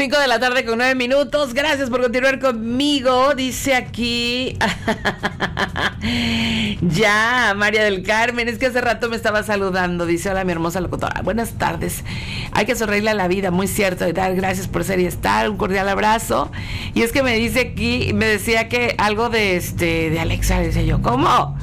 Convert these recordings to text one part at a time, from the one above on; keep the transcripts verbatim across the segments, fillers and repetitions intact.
cinco de la tarde con nueve minutos. Gracias por continuar conmigo. Dice aquí. Ya, María del Carmen. Es que hace rato me estaba saludando. Dice: hola, mi hermosa locutora. Buenas tardes. Hay que sonreírle a la vida, muy cierto. Y dar gracias por ser y estar. Un cordial abrazo. Y es que me dice aquí, me decía que algo de este, de Alexa. Dice yo, ¿cómo?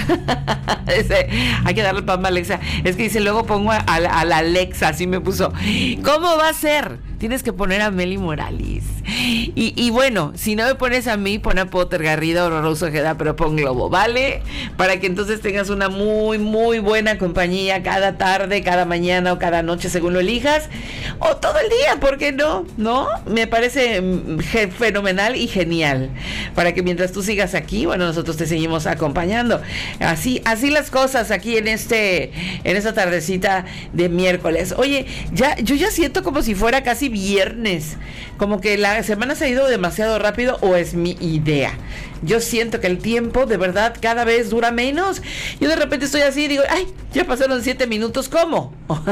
Dice, hay que darle pan a Alexa. Es que dice, luego pongo a, a, a la Alexa. Así me puso. ¿Cómo va a ser? Tienes que poner a Meli Morales. Y, y bueno, si no me pones a mí, pon a Potter Garrido o Rosa Ojeda, pero pon Globo, ¿vale? Para que entonces tengas una muy, muy buena compañía cada tarde, cada mañana o cada noche, según lo elijas. O todo el día, ¿por qué no? ¿No? Me parece ge- fenomenal y genial. Para que mientras tú sigas aquí, bueno, nosotros te seguimos acompañando. Así, así las cosas aquí en este, en esta tardecita de miércoles. Oye, ya, yo ya siento como si fuera casi viernes, como que la semana se ha ido demasiado rápido, o es mi idea. Yo siento que el tiempo de verdad cada vez dura menos. Yo de repente estoy así y digo, ay, ya pasaron siete minutos, ¿cómo?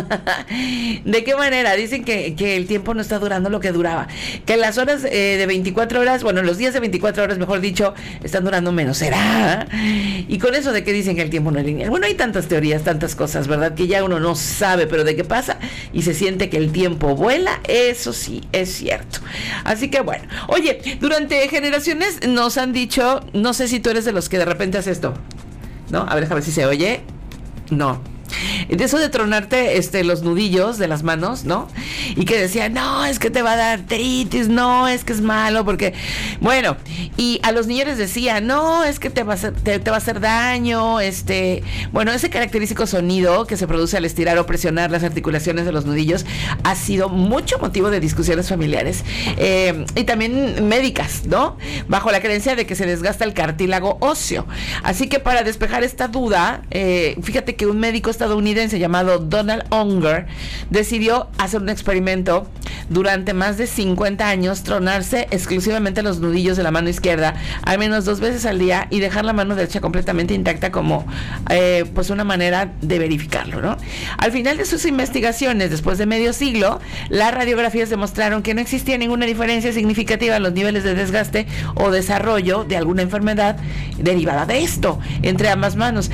¿De qué manera? Dicen que, que el tiempo no está durando lo que duraba, que las horas eh, de veinticuatro horas, bueno, los días de veinticuatro horas, mejor dicho, están durando menos. ¿Será? Y con eso de que dicen que el tiempo no es lineal. Bueno, hay tantas teorías, tantas cosas, ¿verdad? Que ya uno no sabe, pero de qué pasa y se siente que el tiempo vuela. Eso sí, es cierto. Así que bueno, oye, durante generaciones nos han dicho, no sé si tú eres de los que de repente haces esto, ¿no? A ver, déjame ver si se oye. No. De eso de tronarte este, los nudillos de las manos, ¿no? Y que decían, no, es que te va a dar artritis, no, es que es malo, porque... Bueno, y a los niños les decían, no, es que te va a hacer, te, te va a hacer daño, este... Bueno, ese característico sonido que se produce al estirar o presionar las articulaciones de los nudillos ha sido mucho motivo de discusiones familiares eh, y también médicas, ¿no? Bajo la creencia de que se desgasta el cartílago óseo. Así que para despejar esta duda, eh, fíjate que un médico estadounidense llamado Donald Unger decidió hacer un experimento durante más de cincuenta años, tronarse exclusivamente los nudillos de la mano izquierda al menos dos veces al día y dejar la mano derecha completamente intacta como eh, pues una manera de verificarlo, ¿no? Al final de sus investigaciones, después de medio siglo, las radiografías demostraron que no existía ninguna diferencia significativa en los niveles de desgaste o desarrollo de alguna enfermedad derivada de esto entre ambas manos.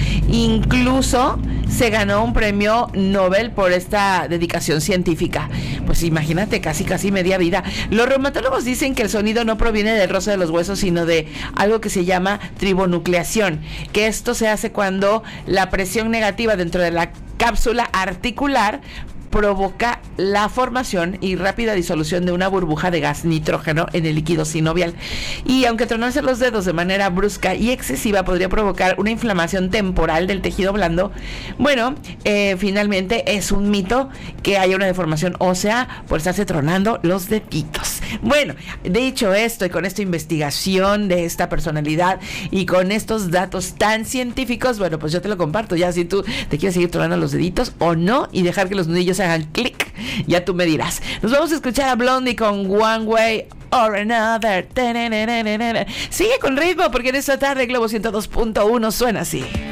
Incluso se ganó un premio Nobel por esta dedicación científica. Pues imagínate, casi casi media vida. Los reumatólogos dicen que el sonido no proviene del roce de los huesos, sino de algo que se llama tribonucleación, que esto se hace cuando la presión negativa dentro de la cápsula articular provoca la formación y rápida disolución de una burbuja de gas nitrógeno en el líquido sinovial. Y aunque tronarse los dedos de manera brusca y excesiva podría provocar una inflamación temporal del tejido blando, bueno, eh, finalmente es un mito que haya una deformación ósea por estarse tronando los deditos. Bueno, dicho esto y con esta investigación de esta personalidad y con estos datos tan científicos, bueno, pues yo te lo comparto. Ya si tú te quieres seguir tronando los deditos o no y dejar que los nudillos hagan clic, ya tú me dirás. Nos vamos a escuchar a Blondie con One Way or Another. Sigue con ritmo porque en esta tarde Globo ciento dos punto uno suena así.